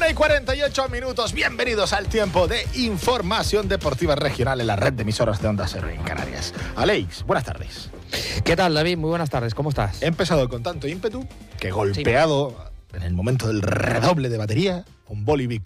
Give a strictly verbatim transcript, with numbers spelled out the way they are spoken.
una y cuarenta y ocho minutos. Bienvenidos al tiempo de información deportiva regional en la red de emisoras de Onda Cero en Canarias. Aleix, buenas tardes. ¿Qué tal, David? Muy buenas tardes, ¿cómo estás? He empezado con tanto ímpetu que golpeado sí. en el momento del redoble de batería, un boli